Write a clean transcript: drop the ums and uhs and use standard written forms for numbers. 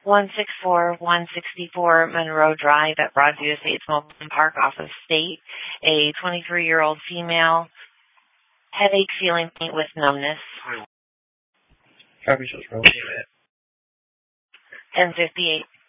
164 Monroe Drive at Broadview Estates Mobile Park off of State. A 23-year-old female, headache, feeling faint with numbness. Probably just wrong with it. 1058.